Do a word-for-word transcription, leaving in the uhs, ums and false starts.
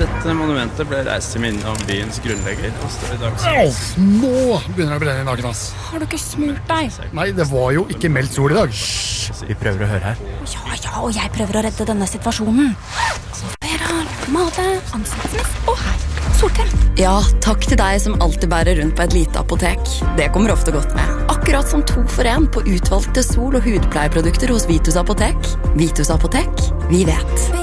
Dette monumentet ble reist til minne om byens grunnlegger og står i dag som... Au, nå begynner det å brenne i nakken, ass. Har du ikke smurt deg? Nei, det var jo ikke meldt sol i dag. Hysj, vi prøver å høre her. Ja, ja, og jeg prøver å redde denne situasjonen. Vera, male, ansiktsmist og her. Solkrem. Ja, takk til deg som alltid bærer rundt på et lite apotek. Det kommer ofte godt med. Akkurat som to for en på utvalgte sol- og hudpleieprodukter hos Vitus Apotek. Vitus Apotek, vi vet.